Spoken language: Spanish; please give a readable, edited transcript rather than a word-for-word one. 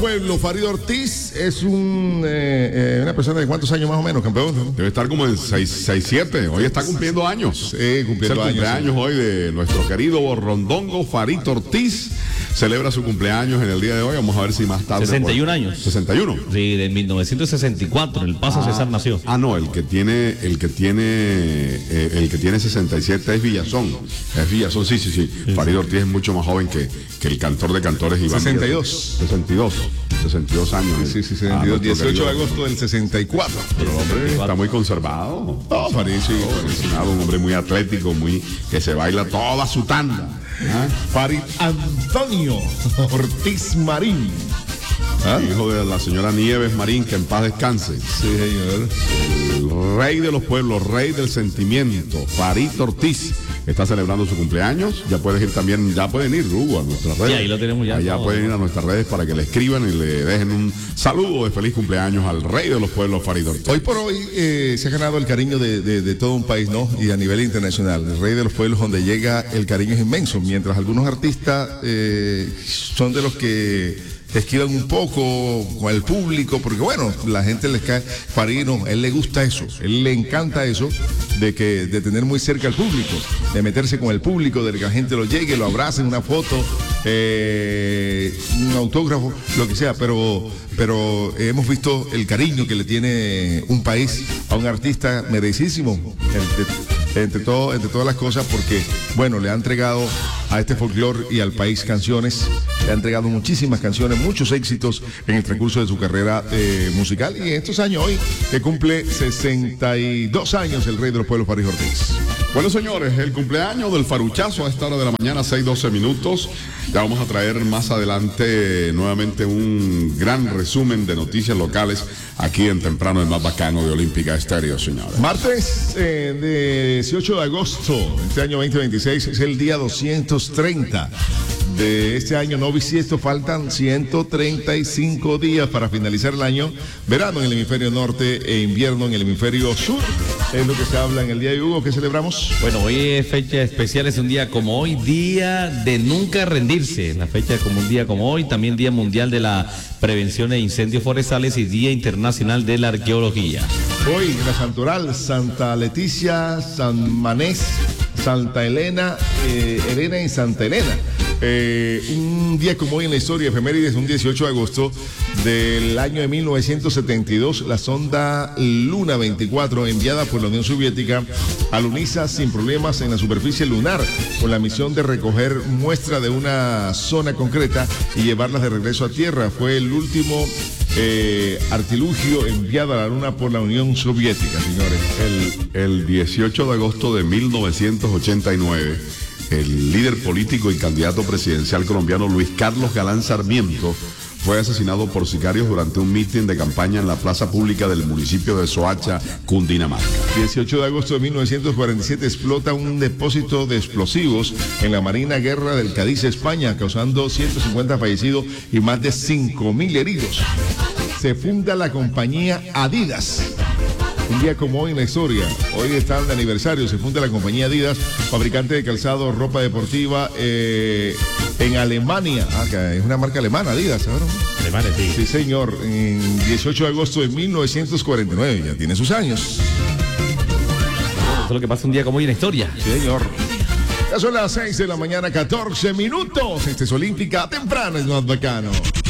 pueblos, Farid Ortiz es una persona de ¿cuántos años más o menos, campeón? Debe estar como en 6, 7. Hoy está cumpliendo años. Sí, cumpliendo es el cumpleaños hoy de nuestro querido rondongo Farid Ortiz. Celebra su cumpleaños en el día de hoy. Vamos a ver si más tarde. 61 años. 61. Sí, de 1964. El Paso César nació. No, el que tiene 67 es Villazón. Es Villazón, sí. Farid Ortiz es mucho más joven que el cantor de cantores Iván 62. 62 años. Sí, 62. 18 de agosto del 64. Pero hombre, está muy conservado. No, Farid, sí. Un hombre muy atlético, que se baila toda su tanda. Farid Antonio Ortiz Marín. Hijo de la señora Nieves Marín, que en paz descanse. Sí, señor. El rey de los pueblos, rey del sentimiento, Farid Ortiz, está celebrando su cumpleaños. Ya pueden ir, Hugo, a nuestras redes. Sí, ahí lo tenemos ya. Allá pueden ir a nuestras redes para que le escriban y le dejen un saludo de feliz cumpleaños al rey de los pueblos, Farid Ortiz. Hoy por hoy se ha ganado el cariño de todo un país, ¿no? Y a nivel internacional. El rey de los pueblos, donde llega el cariño es inmenso. Mientras algunos artistas son de los que esquivan un poco con el público, porque bueno, la gente les cae. Farid no, él le gusta eso, él le encanta eso, de tener muy cerca al público, de meterse con el público, de que la gente lo llegue, lo abrace, una foto, un autógrafo, lo que sea, pero hemos visto el cariño que le tiene un país a un artista merecidísimo, entre todas las cosas, porque bueno, le ha entregado a este folclore y al país canciones, le ha entregado muchísimas canciones, muchos éxitos en el transcurso de su carrera musical, y en estos años hoy que cumple 62 años el rey de los pueblos, Farid Ortiz. Bueno, señores, el cumpleaños del Faruchazo a esta hora de la mañana, 6:12 minutos. Ya vamos a traer más adelante nuevamente un gran resumen de noticias locales aquí en Temprano, el más bacano de Olímpica Estéreo, señores. Martes de 18 de agosto, este año 2026, es el día 230 de este año no bisiesto. Faltan 135 días para finalizar el año. Verano en el hemisferio norte e invierno en el hemisferio sur. Es lo que se habla en el día de Hugo. ¿Qué celebramos? Bueno, hoy es fecha especial, es un día como hoy, día de nunca rendirse. La fecha como un día como hoy, también Día Mundial de la Prevención de Incendios Forestales y Día Internacional de la Arqueología. Hoy en la Santoral, Santa Leticia, San Manés, Santa Elena, Elena y Santa Elena. Un día como hoy en la historia, efemérides, un 18 de agosto del año de 1972, la sonda Luna 24, enviada por la Unión Soviética, aluniza sin problemas en la superficie lunar, con la misión de recoger muestra de una zona concreta y llevarlas de regreso a Tierra. Fue el último artilugio enviado a la Luna por la Unión Soviética, señores. El 18 de agosto de 1989, el líder político y candidato presidencial colombiano Luis Carlos Galán Sarmiento fue asesinado por sicarios durante un mitin de campaña en la plaza pública del municipio de Soacha, Cundinamarca. 18 de agosto de 1947 explota un depósito de explosivos en la Marina Guerra del Cádiz, España, causando 150 fallecidos y más de 5.000 heridos. Se funda la compañía Adidas. Un día como hoy en la historia, hoy están de aniversario, se funda la compañía Adidas, fabricante de calzado, ropa deportiva en Alemania. Que es una marca alemana, Adidas, ¿sabes? Alemania, sí. Sí, señor, en 18 de agosto de 1949, ya tiene sus años. Eso es lo que pasa un día como hoy en la historia. Sí, señor. Ya son las 6 de la mañana, 14 minutos. Este es Olímpica, temprano es más bacano.